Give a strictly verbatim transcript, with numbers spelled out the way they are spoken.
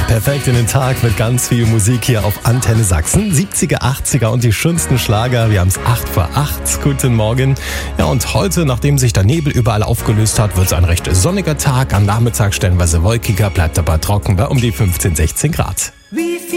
Perfekt in den Tag mit ganz viel Musik hier auf Antenne Sachsen. siebziger, achtziger und die schönsten Schlager. Wir haben es acht vor acht. Guten Morgen. Ja, und heute, nachdem sich der Nebel überall aufgelöst hat, wird es ein recht sonniger Tag. Am Nachmittag stellenweise wolkiger, bleibt aber trocken bei um die fünfzehn, sechzehn Grad. Wie